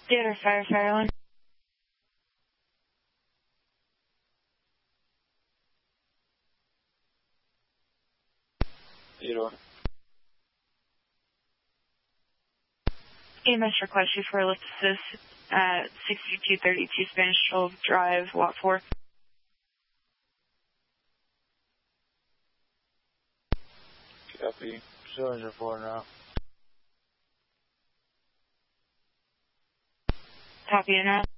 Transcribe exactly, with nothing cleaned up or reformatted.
Theater Fire, Fire one. Theodore. E M S request you for a lift assist at sixty-two thirty-two Spanish twelve Drive, Lot four. Copy. Cylinder four now. Copy and out.